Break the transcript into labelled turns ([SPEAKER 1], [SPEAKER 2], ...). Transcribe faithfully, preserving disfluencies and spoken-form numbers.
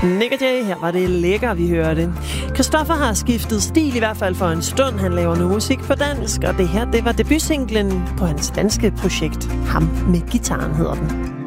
[SPEAKER 1] Nick og Jay, her var det lækker, vi hørte. Christoffer har skiftet stil, i hvert fald for en stund. Han laver nu musik på dansk, og det her, det var debutsinglen på hans danske projekt. Ham med gitaren hedder den.